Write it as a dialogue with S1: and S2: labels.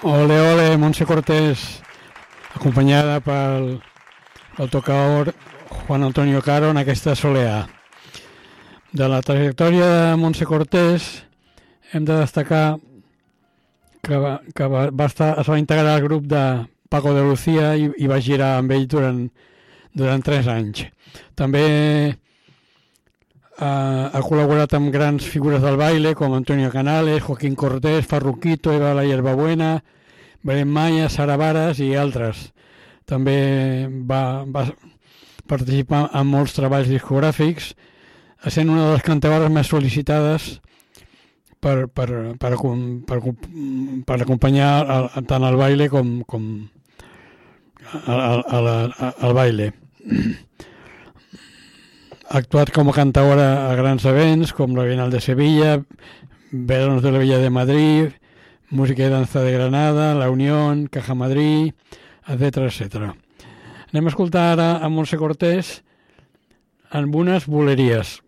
S1: Ole, ole, Montse Cortés, acompanyada pel tocaor Juan Antonio Caro en aquesta soleà. De la trajectòria de Montse Cortés hem de destacar que es va integrar al grup de Paco de Lucía i va girar amb ell durant 3 anys. També ha col·laborat amb grans figures del baile com Antonio Canales, Joaquín Cortés, Farruquito, Eva la Hierbabuena, Belén Maya, Sara Varas i altres. També va participar en molts treballs discogràfics, sent una de les cantaores més sol·licitades per acompanyar tant al baile com al baile. Ha actuat com a cantaora a grans events com la Bienal de Sevilla, Veranos de la Villa de Madrid, Música y Danza de Granada, La Unión, Caja Madrid, etc. Anem a escoltar ara a Montse Cortés amb unes boleries.